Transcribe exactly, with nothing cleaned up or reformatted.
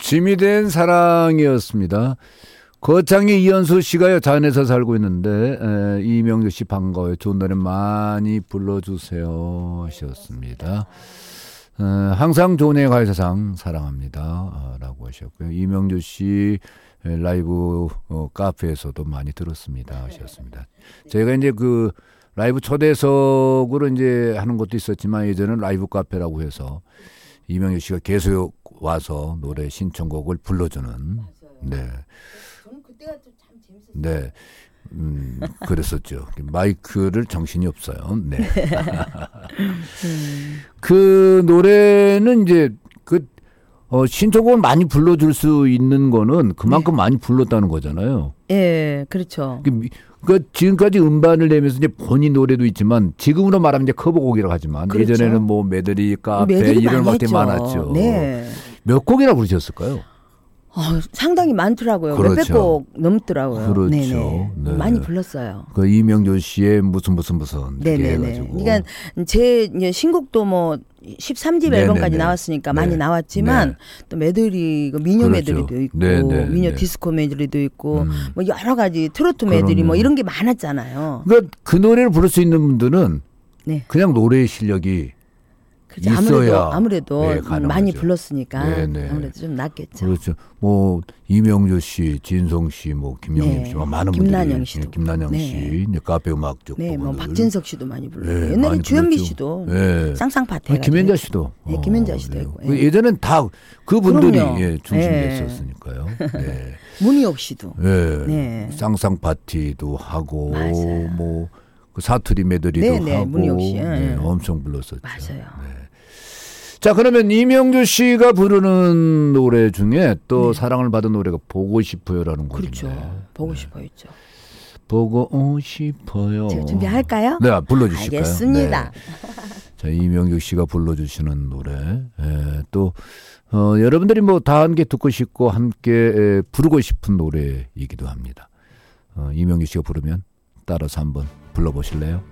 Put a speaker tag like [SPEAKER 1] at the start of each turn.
[SPEAKER 1] 짐이 된 사랑이었습니다. 거창의 이현수 씨가요, 자연에서 살고 있는데, 에, 이명주 씨 반가워요. 좋은 노래 많이 불러주세요 하셨습니다. 에, 항상 좋은 애 가요사상 사랑합니다. 아, 라고 하셨고요. 이명주 씨 라이브 어, 카페에서도 많이 들었습니다 하셨습니다. 저희가 이제 그 라이브 초대석으로 이제 하는 것도 있었지만 예전에는 라이브 카페라고 해서 이명주 씨가 계속 와서 노래 신청곡을 불러주는. 네.
[SPEAKER 2] 저는 그때가 좀 참 재밌었어요.
[SPEAKER 1] 네. 음, 그랬었죠. 마이크를 정신이 없어요. 네. 그 노래는 이제 그 어, 신청곡을 많이 불러줄 수 있는 거는 그만큼 네. 많이 불렀다는 거잖아요.
[SPEAKER 2] 예, 그렇죠.
[SPEAKER 1] 그, 그 지금까지 음반을 내면서 이제 본인 노래도 있지만 지금으로 말하면 이제 커버곡이라고 하지만 그렇죠. 예전에는 뭐 메들리, 카페
[SPEAKER 2] 메들리
[SPEAKER 1] 이런 것들이 많았죠.
[SPEAKER 2] 네.
[SPEAKER 1] 몇 곡이나 부르셨을까요?
[SPEAKER 2] 어, 상당히 많더라고요.
[SPEAKER 1] 그렇죠.
[SPEAKER 2] 몇백 곡 넘더라고요.
[SPEAKER 1] 그렇죠.
[SPEAKER 2] 네네.
[SPEAKER 1] 네.
[SPEAKER 2] 많이 불렀어요.
[SPEAKER 1] 그 이명조 씨의 무슨 무슨 무슨
[SPEAKER 2] 네네네.
[SPEAKER 1] 해가지고.
[SPEAKER 2] 그러니까 제 이제 신곡도 뭐 십삼 집 네네네. 앨범까지 나왔으니까 네. 많이 나왔지만 네. 또 메들리, 미녀 그렇죠. 메들리도 있고 네네네. 미녀 디스코 메들리도 있고 음. 뭐 여러 가지 트로트 메들리 그럼요. 뭐 이런 게 많았잖아요.
[SPEAKER 1] 그러니까 그 노래를 부를 수 있는 분들은
[SPEAKER 2] 네.
[SPEAKER 1] 그냥 노래의 실력이
[SPEAKER 2] 그렇죠. 아무래도 아무래도 네, 많이 불렀으니까 네네. 아무래도 좀 낫겠죠.
[SPEAKER 1] 그렇죠. 뭐 이명조 씨, 진성 씨, 뭐 김영림 씨, 네. 많은
[SPEAKER 2] 김난영
[SPEAKER 1] 분들이
[SPEAKER 2] 씨도
[SPEAKER 1] 김난영
[SPEAKER 2] 네.
[SPEAKER 1] 씨, 이제 카페 음악 쪽
[SPEAKER 2] 네, 뭐
[SPEAKER 1] 부분들.
[SPEAKER 2] 박진석 씨도 많이 불렀고
[SPEAKER 1] 네,
[SPEAKER 2] 옛날에
[SPEAKER 1] 많이
[SPEAKER 2] 주현미
[SPEAKER 1] 불렀죠.
[SPEAKER 2] 씨도
[SPEAKER 1] 네.
[SPEAKER 2] 쌍쌍파티.
[SPEAKER 1] 김연자 씨도.
[SPEAKER 2] 네, 김연자 씨도
[SPEAKER 1] 어,
[SPEAKER 2] 있고.
[SPEAKER 1] 네. 예. 예전엔 다 그분들이 예,
[SPEAKER 2] 네.
[SPEAKER 1] 중심됐었으니까요. 네.
[SPEAKER 2] 문희옥 씨도.
[SPEAKER 1] 네.
[SPEAKER 2] 네.
[SPEAKER 1] 쌍쌍파티도 하고
[SPEAKER 2] 맞아요.
[SPEAKER 1] 뭐 그 사투리 메들리도
[SPEAKER 2] 네네,
[SPEAKER 1] 하고
[SPEAKER 2] 문희옥 씨.
[SPEAKER 1] 네, 엄청 불렀었죠.
[SPEAKER 2] 맞아요.
[SPEAKER 1] 네. 자, 그러면 이명주 씨가 부르는 노래 중에 또 네. 사랑을 받은 노래가 보고 싶어요라는 곡인데.
[SPEAKER 2] 그렇죠. 보고
[SPEAKER 1] 네.
[SPEAKER 2] 싶어 있죠.
[SPEAKER 1] 보고 싶어요.
[SPEAKER 2] 제가 준비할까요?
[SPEAKER 1] 네, 불러주실까요?
[SPEAKER 2] 알겠습니다.
[SPEAKER 1] 네. 자, 이명주 씨가 불러주시는 노래. 에, 또 어, 여러분들이 뭐 다 함께 듣고 싶고 함께 에, 부르고 싶은 노래이기도 합니다. 어, 이명주 씨가 부르면 따라서 한번 불러보실래요?